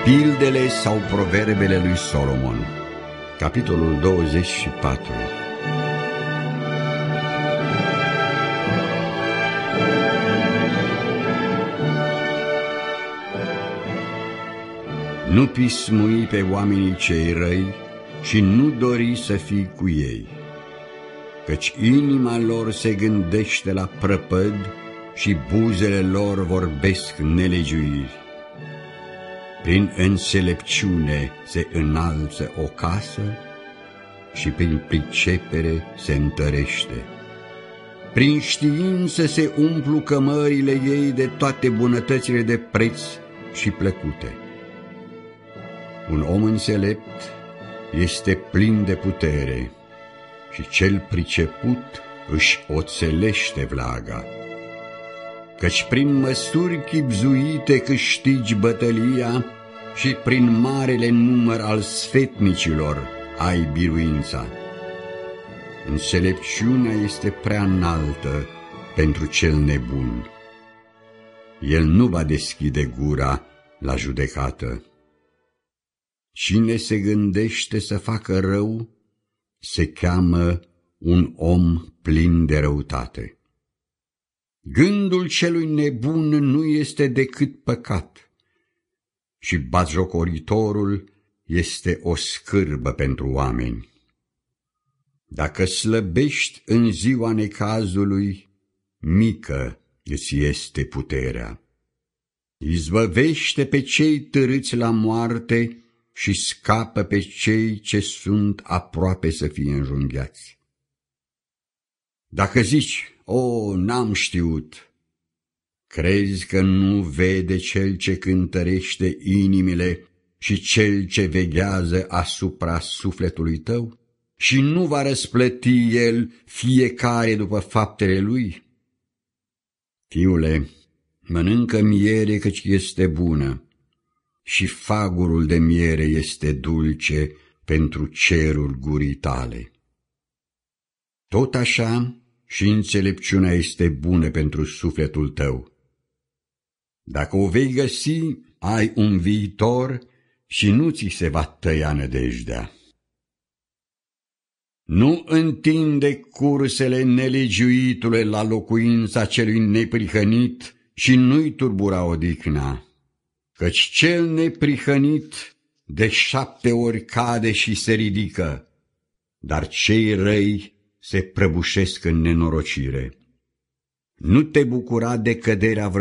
Pildele sau proverbele lui Solomon, capitolul 24. Nu pismui pe oamenii cei răi și nu dori să fii cu ei, căci inima lor se gândește la prăpăd și buzele lor vorbesc nelegiuiri. Prin înțelepciune se înalță o casă și prin pricepere se întărește. Prin știință se umplu cămările ei de toate bunătățile de preț și plăcute. Un om înțelept este plin de putere și cel priceput își oțelește vlaga. Căci prin măsuri chibzuite câștigi bătălia și prin marele număr al sfetnicilor ai biruința. Înțelepciunea este prea înaltă pentru cel nebun. El nu va deschide gura la judecată. Cine se gândește să facă rău, se cheamă un om plin de răutate. Gândul celui nebun nu este decât păcat și batjocoritorul este o scârbă pentru oameni. Dacă slăbești în ziua necazului, mică îți este puterea. Izbăvește pe cei târâți la moarte și scapă pe cei ce sunt aproape să fie înjunghiați. Dacă zici, n-am știut, crezi că nu vede cel ce cântărește inimile și cel ce veghează asupra sufletului tău? Și nu va răsplăti el fiecare după faptele lui? Fiule, mănâncă miere căci este bună și fagurul de miere este dulce pentru cerul gurii tale. Tot așa și înțelepciunea este bună pentru sufletul tău. Dacă o vei găsi, ai un viitor și nu ți se va tăia nădejdea. Nu întinde cursele nelegiuitule la locuința celui neprihănit și nu-i turbura odihna, căci cel neprihănit de 7 ori cade și se ridică, dar cei răi se prăbușesc în nenorocire. Nu te bucura de căderea